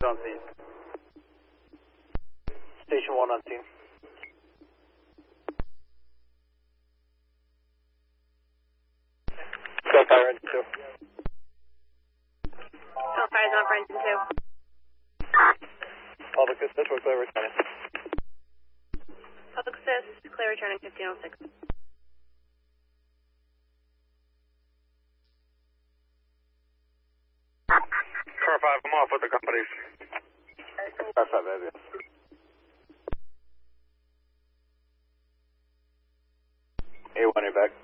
On scene. Station 1 on scene. Go fire engine 2. Go fire's on for engine 2. Public assist, we're clear returning. Public assist, clear returning 1506. Car 5, I'm off with the companies. Car 5, baby. A1, you're back.